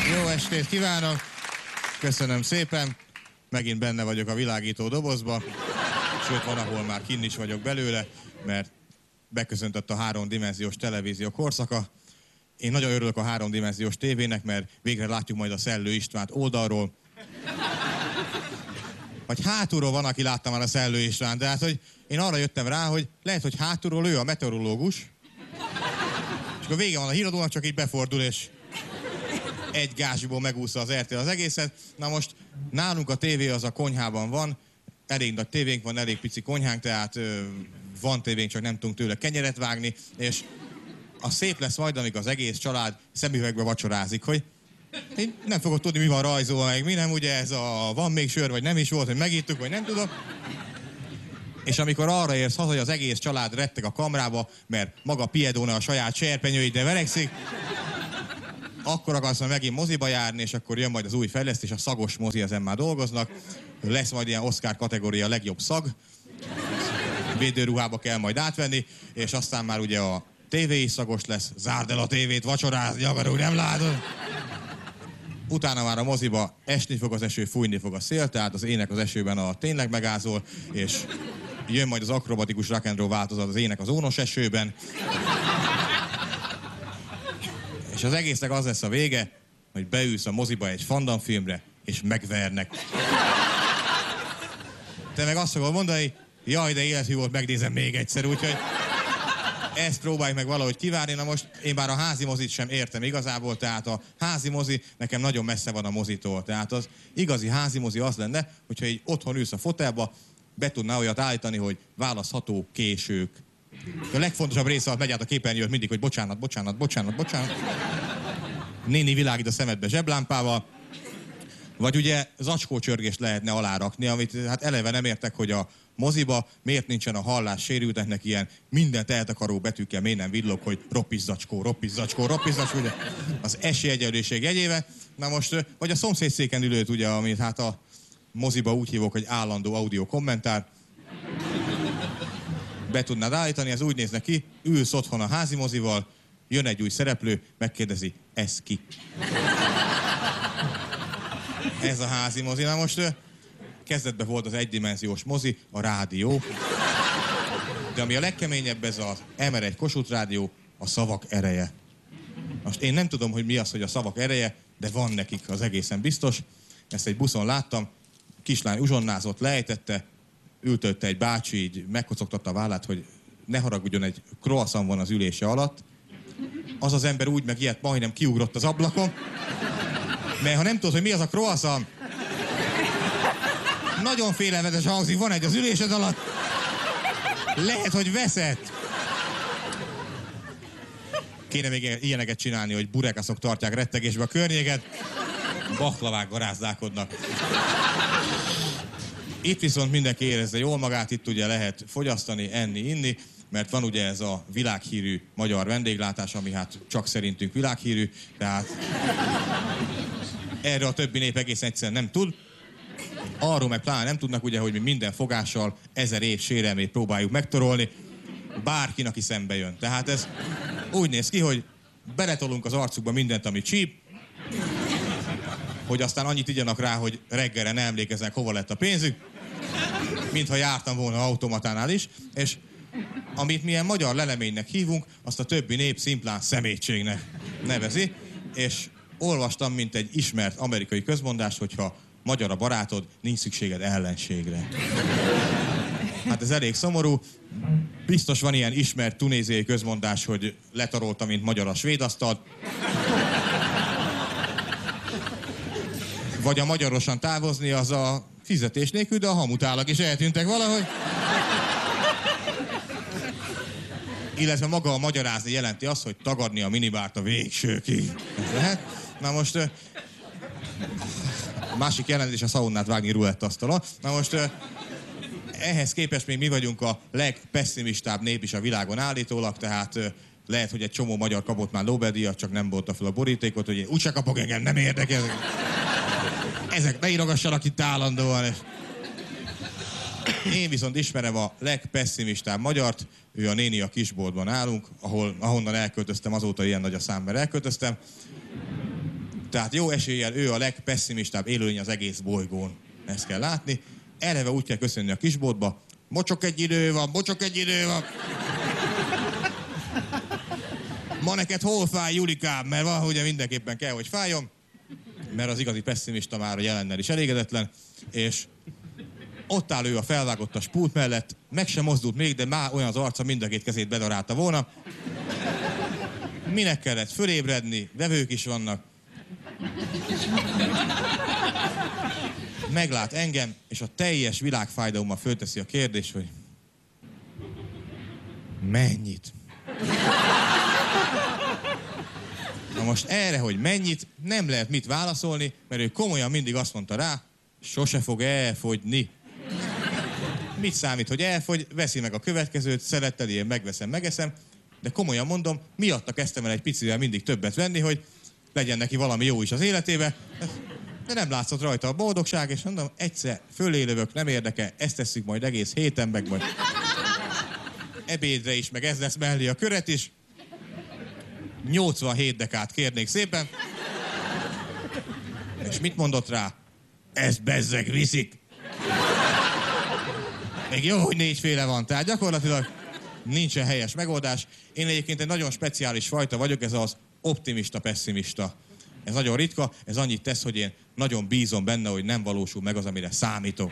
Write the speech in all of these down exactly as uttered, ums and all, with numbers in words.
Jó estét kívánok! Köszönöm szépen. Megint benne vagyok a világító dobozba. Sőt, van, ahol már kinn is vagyok belőle, mert beköszöntött a háromdimenziós televízió korszaka. Én nagyon örülök a háromdimenziós tévének, mert végre látjuk majd a Szellő Istvánt oldalról. Vagy hátulról van, aki látta már a Szellő Istvánt, de hát, hogy én arra jöttem rá, hogy lehet, hogy hátulról ő a meteorológus, és akkor vége van a híradónak, csak így befordul, és egy gázsiból megúszza az er té el az egészet. Na most nálunk a tévé az a konyhában van, elég nagy tévénk van, elég pici konyhánk, tehát ö, van tévénk, csak nem tudunk tőle kenyeret vágni, és az szép lesz majd, amíg az egész család szemüvegbe vacsorázik, hogy én nem fogod tudni, mi van rajzolva, meg mi nem, ugye ez a van még sör, vagy nem is volt, hogy megittuk, vagy nem tudom. És amikor arra érsz haza, hogy az egész család retteg a kamrába, mert maga Piedone a saját serpenyőit, de verekszik, akkor akarsz majd megint moziba járni, és akkor jön majd az új fejlesztés, a szagos mozi, ezen már dolgoznak. Lesz majd ilyen Oscar kategória legjobb szag. Védőruhába kell majd átvenni, és aztán már ugye a tévé is szagos lesz. Zárd el a tévét, vacsorázni akarok, nem látod? Utána már a moziba esni fog az eső, fújni fog a szél, tehát az ének az esőben a tényleg megázol, és jön majd az akrobatikus rock and roll változat, az ének az ónos esőben. És az egésznek az lesz a vége, hogy beülsz a moziba egy Van filmre, és megvernek. Te meg azt fogod mondani, jaj, de élethű volt, megnézem még egyszer, úgyhogy ezt próbáljuk meg valahogy kivárni. Na most én bár a házi mozit sem értem igazából, tehát a házi mozi nekem nagyon messze van a mozitól. Tehát az igazi házi mozi az lenne, hogyha így otthon ülsz a fotelba, be tudná olyat állítani, hogy választható késők. A legfontosabb része, az megy át a képernyőt mindig, hogy bocsánat, bocsánat, bocsánat, bocsánat. Néni világít a szemedbe zseblámpával. Vagy ugye zacskócsörgést lehetne alárakni, amit hát eleve nem értek, hogy a moziba miért nincsen a hallás sérülteknek ilyen mindent eltakaró betűkkel, miért nem villog, hogy roppis zacskó, roppis zacskó, roppis zacskó, ugye az esélyegyenlőség jegyével. Na most, vagy a szomszédszéken ülőt, ugye, amit hát a moziba úgy hívok, hogy állandó audio kommentár. Be tudnád állítani, ez úgy néz neki, ülsz otthon a házi mozival, jön egy új szereplő, megkérdezi, ez ki? Ez a házi mozi. Na most kezdetben volt az egydimenziós mozi, a rádió. De ami a legkeményebb, ez az em er egy Kossuth rádió, a szavak ereje. Most én nem tudom, hogy mi az, hogy a szavak ereje, de van nekik, az egészen biztos. Ezt egy buszon láttam, kislány uzsonnázott, lejtette, ültötte egy bácsi, így megkocogtatta a vállát, hogy ne haragudjon, egy croissant van az ülése alatt. Az az ember úgy megijedt, majdnem kiugrott az ablakon. Mert ha nem tudod, hogy mi az a croissant, nagyon félelmetes hangzik, van egy az ülésed alatt, lehet, hogy veszett. Kéne még ilyeneket csinálni, hogy burekaszok tartják rettegésbe a környéket, baklavák garázdálkodnak. Itt viszont mindenki érezze jól magát, itt ugye lehet fogyasztani, enni, inni, mert van ugye ez a világhírű magyar vendéglátás, ami hát csak szerintünk világhírű, tehát erre a többi nép egész egyszerűen nem tud. Arról meg pláne nem tudnak ugye, hogy mi minden fogással ezer év sérelmét próbáljuk megtorolni, bárkin, aki szembe jön. Tehát ez úgy néz ki, hogy beletolunk az arcukba mindent, ami csíp, hogy aztán annyit igyanak rá, hogy reggelre ne emlékeznek, hova lett a pénzük, mintha jártam volna automatánál is, és amit milyen magyar leleménynek hívunk, azt a többi nép szimplán szemétségnek nevezi, és olvastam, mint egy ismert amerikai közmondás, hogyha magyar a barátod, nincs szükséged ellenségre. Hát ez elég szomorú. Biztos van ilyen ismert tunéziai közmondás, hogy letarolta, mint magyar a svéd asztalt. Vagy a magyarosan távozni, az a fizetés nélkül, de a hamutálak is eltűntek valahogy. Illetve maga a magyarázni jelenti azt, hogy tagadni a minibárt a végsőkig. Lehet? Na most... A másik jelentés a szaunát vágni rulettasztalon. Na most... Ehhez képest még mi vagyunk a legpesszimistább nép is a világon állítólag, tehát lehet, hogy egy csomó magyar kapott már Nobel-díjat, csak nem botta fel a borítékot, hogy én úgyse kapok, engem nem érdekel. Ezek ne írogassanak itt állandóan. Én viszont ismerem a legpesszimistább magyart, ő a néni a kisboltban állunk, ahol, ahonnan elköltöztem, azóta ilyen nagy a szám, mert elköltöztem. Tehát jó eséllyel ő a legpesszimistább élőlény az egész bolygón. Ezt kell látni. Eleve úgy kell köszönni a kisboltba. Mocsok egy idő van, mocsok egy idő van. Ma neked hol fáj, Julikám? Mert van, ugye mindenképpen kell, hogy fájjon. Mert az igazi pesszimista már a jelennel is elégedetlen. És ott áll ő a felvágottas pult mellett, meg sem mozdult még, de már olyan az arca, mind a két kezét bedarálta volna. Minek kellett fölébredni, vevők is vannak. Meglát engem, és a teljes világfájdalommal fölteszi a kérdést, hogy mennyit? Na most erre, hogy mennyit, nem lehet mit válaszolni, mert ő komolyan mindig azt mondta rá, sose fog elfogyni. Mit számít, hogy elfogy, veszi meg a következőt, szerettel, én megveszem, megeszem, de komolyan mondom, miatta kezdtem el egy picivel mindig többet venni, hogy legyen neki valami jó is az életébe, de nem látszott rajta a boldogság, és mondom, egyszer fölélövök, nem érdekel, ezt tesszük majd egész héten, meg majd ebédre is, meg ez lesz mellé a köret is. nyolcvanhét dekát kérnék szépen. És mit mondott rá? Ez bezzeg viszik. Még jó, hogy négyféle van, tehát gyakorlatilag nincsen helyes megoldás. Én egyébként egy nagyon speciális fajta vagyok, ez az optimista-pessimista. Ez nagyon ritka, ez annyit tesz, hogy én nagyon bízom benne, hogy nem valósul meg az, amire számítok.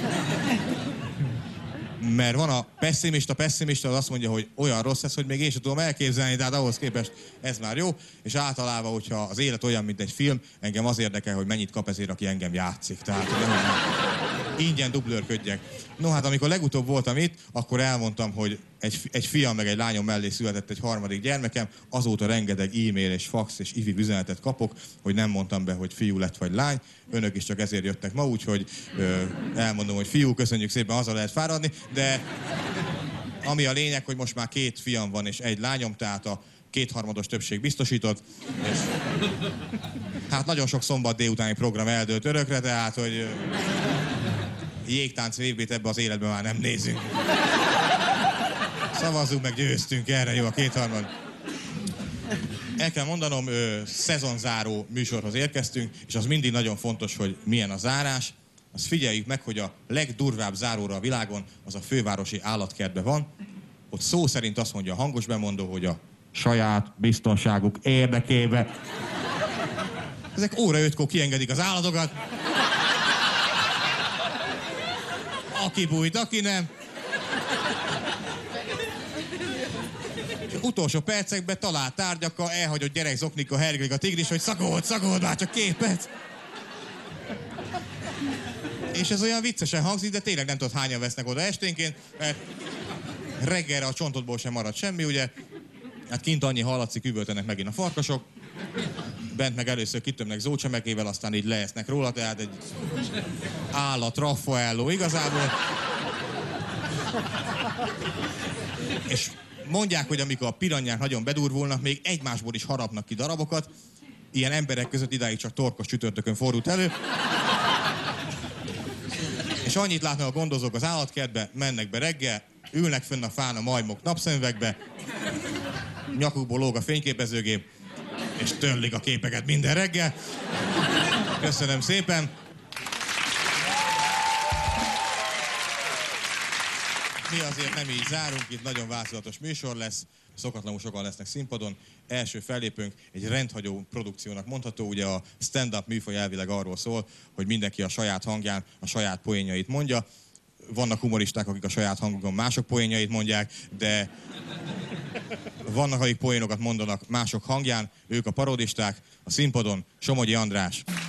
Mert van a pessimista, pessimista, az azt mondja, hogy olyan rossz ez, hogy még én sem tudom elképzelni, tehát ahhoz képest ez már jó. És általában, hogyha az élet olyan, mint egy film, engem az érdekel, hogy mennyit kap ezért, aki engem játszik. Tehát, hogy ingyen dublőrködjek. No hát, amikor legutóbb voltam itt, akkor elmondtam, hogy egy, egy fiam meg egy lányom mellé született egy harmadik gyermekem, azóta rengeteg e-mail és fax és i vé üzenetet kapok, hogy nem mondtam be, hogy fiú lett vagy lány. Önök is csak ezért jöttek ma, úgyhogy ö, elmondom, hogy fiú, köszönjük szépen, haza lehet fáradni, de ami a lényeg, hogy most már két fiam van és egy lányom, tehát a kétharmados többség biztosított. És hát nagyon sok szombat délutáni program eldőlt örökre, tehát hogy jégtánc vb-t ebbe az életben már nem nézünk. Szavazzunk meg, győztünk, erre jó a kétharmad. El kell mondanom, ö, szezonzáró műsorhoz érkeztünk, és az mindig nagyon fontos, hogy milyen a zárás. Azt figyeljük meg, hogy a legdurvább záróra a világon az a fővárosi állatkertben van. Ott szó szerint azt mondja a hangos bemondó, hogy a saját biztonságuk érdekében. Ezek óra ötkor kiengedik az állatokat. Aki bújt, aki nem. És utolsó percekben talált tárgyakkal elhagyott gyerek zoknika hergelik a tigris, hogy szagold, szagold, már csak két perc. És ez olyan viccesen hangzik, de tényleg nem tudod, hányan vesznek oda esténként, mert reggelre a csontodból sem marad semmi, ugye. Hát kint annyi hallatszik, üvöltenek megint a farkasok. Bent meg először kitömnek zócsemekével, aztán így leesznek róla, tehát egy állat, Raffaello igazából. És mondják, hogy amikor a piranyák nagyon bedurvulnak, még egymásból is harapnak ki darabokat. Ilyen emberek között idáig csak torkos csütörtökön fordult elő. És annyit látnak a gondozók az állatkertbe, mennek be reggel, ülnek fönn a fán a majmok napszemüvegbe, nyakukból lóg a fényképezőgép, és törlik a képeket minden reggel. Köszönöm szépen! Mi azért nem így zárunk, itt nagyon vázlatos műsor lesz, szokatlanul sokan lesznek színpadon. Első fellépőnk egy rendhagyó produkciónak mondható, ugye a stand-up műfaj elvileg arról szól, hogy mindenki a saját hangján a saját poénjait mondja. Vannak humoristák, akik a saját hangukon mások poénjait mondják, de vannak, akik poénokat mondanak mások hangján, ők a parodisták, a színpadon Somogyi András.